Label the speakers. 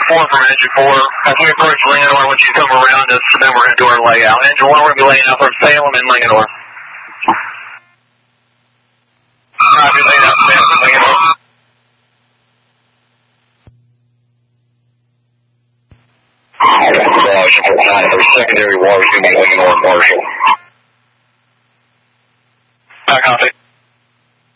Speaker 1: 4 from engine 4. As we approach Linganore, I want you to come around us, and then we're going to do our layout. Engine 1, we're going to be laying out from Salem and Linganore. Copy, laid out Salem and Linganore. Their secondary war is going to be Linganore and Marshall. Copy.